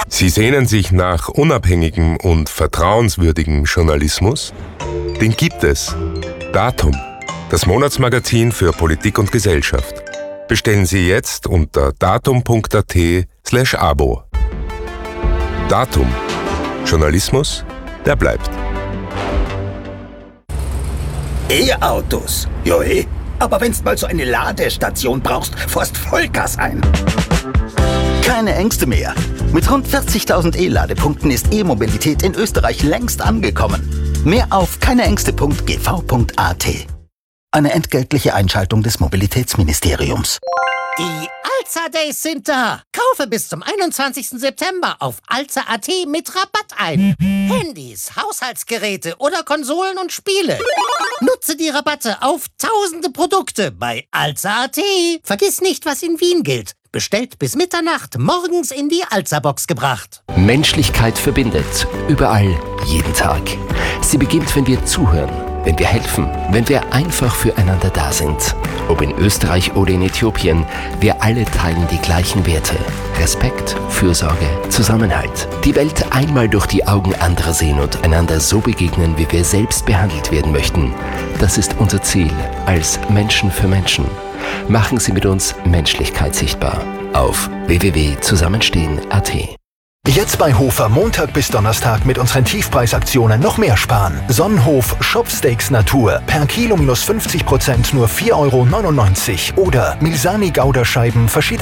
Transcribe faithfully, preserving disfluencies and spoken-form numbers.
Sie sehnen sich nach unabhängigem und vertrauenswürdigem Journalismus? Den gibt es. Datum, das Monatsmagazin für Politik und Gesellschaft. Bestellen Sie jetzt unter datum punkt at slash abo. Datum. Journalismus, der bleibt. E-Autos. Jo, eh. Aber wenn's mal so eine Ladestation brauchst, fährst Vollgas ein. Keine Ängste mehr. Mit rund vierzigtausend E-Ladepunkten ist E-Mobilität in Österreich längst angekommen. Mehr auf keineängste punkt g v punkt a t. Eine entgeltliche Einschaltung des Mobilitätsministeriums. Die Alza Days sind da. Kaufe bis zum einundzwanzigsten September auf alza punkt at mit Rabatt ein. Handys, Haushaltsgeräte oder Konsolen und Spiele. Nutze die Rabatte auf tausende Produkte bei alza punkt at. Vergiss nicht, was in Wien gilt. Bestellt bis Mitternacht, morgens in die Alza-Box gebracht. Menschlichkeit verbindet. Überall, jeden Tag. Sie beginnt, wenn wir zuhören, wenn wir helfen, wenn wir einfach füreinander da sind. Ob in Österreich oder in Äthiopien, wir alle teilen die gleichen Werte. Respekt, Fürsorge, Zusammenhalt. Die Welt einmal durch die Augen anderer sehen und einander so begegnen, wie wir selbst behandelt werden möchten. Das ist unser Ziel als Menschen für Menschen. Machen Sie mit uns Menschlichkeit sichtbar auf w w w punkt zusammenstehen punkt a t. Jetzt bei Hofer Montag bis Donnerstag mit unseren Tiefpreisaktionen noch mehr sparen. Sonnenhof Shopsteaks Natur per Kilo minus fünfzig Prozent nur vier Euro neunundneunzig oder Milsani Gouda Scheiben verschiedene